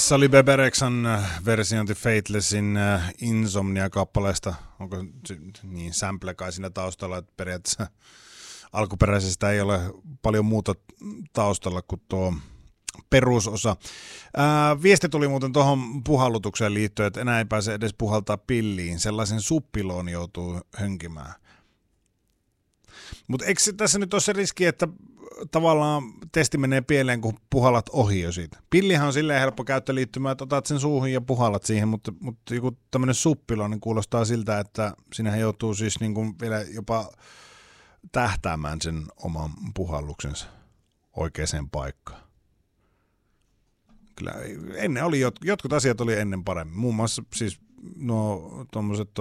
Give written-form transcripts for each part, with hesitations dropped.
Tässä oli Bebe Rexhan versiointi Faithlessin Insomnia-kappaleesta. Onko niin sample kai siinä taustalla, että periaatteessa alkuperäisestä ei ole paljon muuta taustalla kuin tuo perusosa. Viesti tuli muuten tuohon puhallutukseen liittyen, että enää ei pääse edes puhaltaa pilliin. Sellaisen suppiloon joutuu hönkimään. Mutta eikö tässä nyt ole se riski, että tavallaan testi menee pieleen, kun puhallat ohi jo siitä? Pillihan on silleen helppo käyttöliittymä, että otat sen suuhun ja puhallat siihen, mutta joku tämmöinen suppilo niin kuulostaa siltä, että sinähän joutuu siis niin kuin vielä jopa tähtäämään sen oman puhalluksensa oikeaan paikkaan. Kyllä ennen oli, jotkut asiat oli ennen paremmin. Muun muassa siis nuo tommoset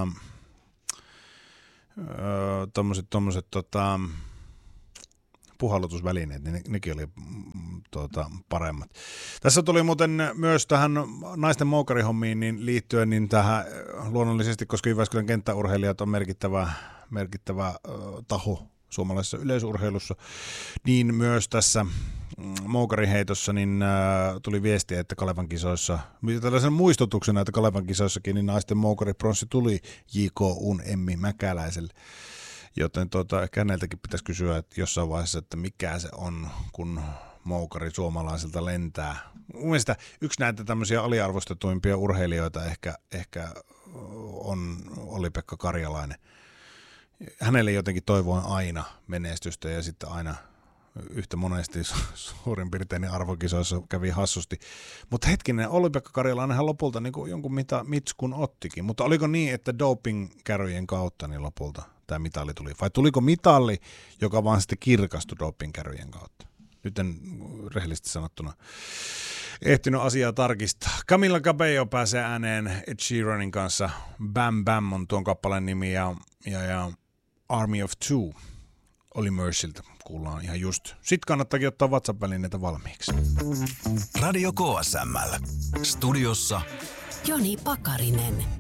puhallutusvälineet, niin nekin oli paremmat. Tässä tuli muuten myös tähän naisten moukarihommiin niin liittyen niin tähän luonnollisesti, koska Jyväskylän kenttäurheilijat on merkittävä taho suomalaisessa yleisurheilussa, niin myös tässä moukariheitossa niin tuli viestiä, että Kalevan kisoissa, tällaisen muistutuksena, että Kalevan kisoissakin niin naisten moukaripronssi tuli JKU:n Emmi Mäkäläiselle. Joten ehkä häneltäkin pitäisi kysyä, että jossain vaiheessa, että mikä se on, kun moukari suomalaiselta lentää. Mun mielestä yksi näitä tämmöisiä aliarvostetuimpia urheilijoita ehkä oli Pekka Karjalainen. Hänelle jotenkin toivoin aina menestystä ja sitten aina yhtä monesti suurin piirtein arvokisoissa kävi hassusti. Mutta hetkinen, Olli-Pekka Karjalainenhan lopulta niin kuin jonkun mitskun ottikin. Mutta oliko niin, että doping-kärryjen kautta niin lopulta tämä mitali tuli? Vai tuliko mitali, joka vaan sitten kirkastui doping-kärryjen kautta? Nyt en rehellisesti sanottuna ehtinyt asiaa tarkistaa. Camila Cabello pääsee ääneen Ed Sheeranin kanssa. Bam Bam on tuon kappaleen nimi ja Army of Two oli Merciltä. Kuullaan ihan just. Sitten kannattakin ottaa WhatsApp-välineitä valmiiksi. Radio KSML. Studiossa Joni Pakarinen.